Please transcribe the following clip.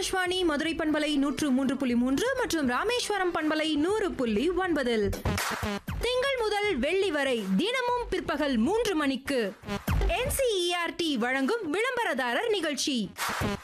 ஆகாஷ்வாணி மதுரை பண்பலை 103.3 மற்றும் ராமேஸ்வரம் பண்பலை 100.9 திங்கள் முதல் வெள்ளி வரை தினமும் பிற்பகல் 3 மணிக்கு NCERT வழங்கும் விளம்பரதாரர் நிகழ்ச்சி.